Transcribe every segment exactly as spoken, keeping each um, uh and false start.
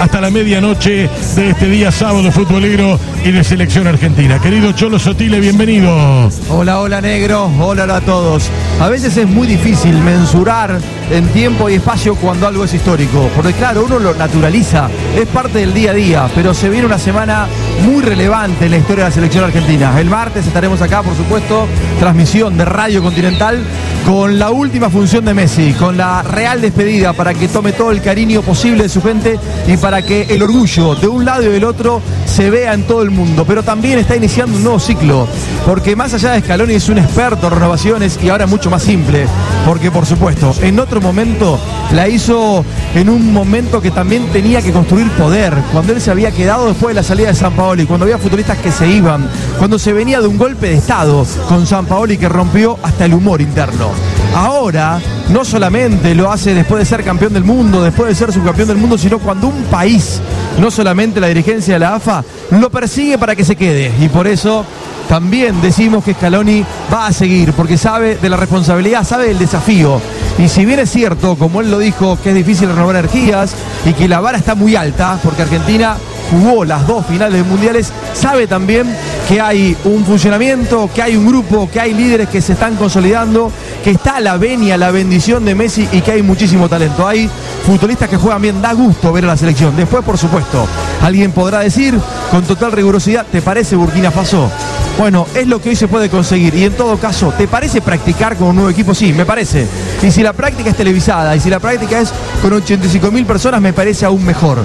hasta la medianoche de este día sábado futbolero y de selección argentina. Querido Cholo Sotile, bienvenido. Hola, hola negro, hola, hola a todos. A veces es muy difícil mensurar en tiempo y espacio cuando algo es histórico, porque claro, uno lo naturaliza, es parte del día a día, pero se viene una semana muy relevante en la historia de la selección argentina. El martes estaremos acá, por supuesto, transmisión de Radio Continental con la última función de Messi, con la real despedida para que tome todo el cariño posible de su gente y para que el orgullo de un lado y del otro se vea en todo el mundo. Pero también está iniciando un nuevo ciclo, porque más allá de Scaloni es un experto en renovaciones y ahora mucho más simple, porque por supuesto en otro momento la hizo en un momento que también tenía que construir poder, cuando él se había quedado después de la salida de Sampaoli, cuando había futbolistas que se iban, cuando se venía de un golpe de estado con Sampaoli que rompió hasta el humor interno. Ahora no solamente lo hace después de ser campeón del mundo, después de ser subcampeón del mundo, sino cuando un país, no solamente la dirigencia de la A F A, lo persigue para que se quede. Y por eso también decimos que Scaloni va a seguir, porque sabe de la responsabilidad, sabe del desafío. Y si bien es cierto, como él lo dijo, que es difícil renovar energías y que la vara está muy alta, porque Argentina jugó las dos finales mundiales, sabe también que hay un funcionamiento, que hay un grupo, que hay líderes que se están consolidando, que está la venia, la bendición de Messi y que hay muchísimo talento. Hay futbolistas que juegan bien, da gusto ver a la selección. Después, por supuesto, alguien podrá decir con total rigurosidad, ¿te parece Burkina Faso? Bueno, es lo que hoy se puede conseguir y en todo caso, ¿te parece practicar con un nuevo equipo? Sí, me parece. Y si la práctica es televisada y si la práctica es con ochenta y cinco mil personas, me parece aún mejor.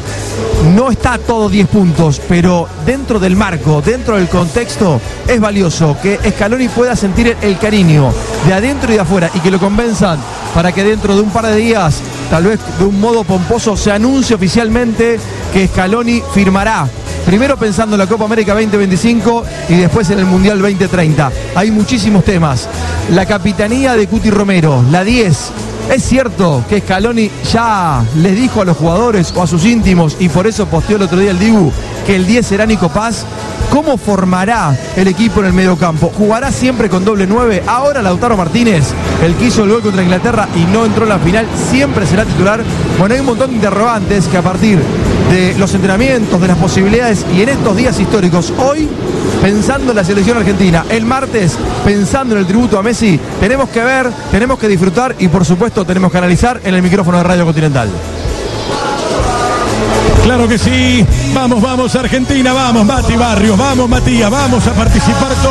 No está todo diez puntos, pero dentro del marco, dentro del contexto, es valioso que Scaloni pueda sentir el cariño de adentro y de afuera y que lo convenzan para que dentro de un par de días, tal vez de un modo pomposo, se anuncie oficialmente que Scaloni firmará. Primero pensando en la Copa América veinte veinticinco y después en el Mundial veinte treinta. Hay muchísimos temas. La capitanía de Cuti Romero, la diez. Es cierto que Scaloni ya les dijo a los jugadores o a sus íntimos, y por eso posteó el otro día el Dibu, que el diez será Nico Paz. ¿Cómo formará el equipo en el mediocampo? ¿Jugará siempre con doble nueve? Ahora Lautaro Martínez, el que hizo el gol contra Inglaterra y no entró en la final, siempre será titular. Bueno, hay un montón de interrogantes que a partir de los entrenamientos, de las posibilidades y en estos días históricos, hoy pensando en la selección argentina, el martes pensando en el tributo a Messi, tenemos que ver, tenemos que disfrutar y por supuesto tenemos que analizar en el micrófono de Radio Continental. Claro que sí, vamos, vamos Argentina, vamos Mati Barrios, vamos Matías, vamos a participar todos.